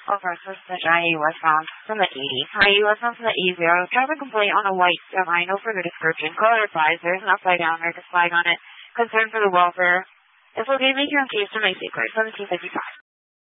Over suspect IE westbound from the 80. IE westbound from the E0. Traffic complaint on a white semi. No further description. Caller advised there's an upside down American flag on it. Concern for the welfare. This will be here in case to my secret. 1755.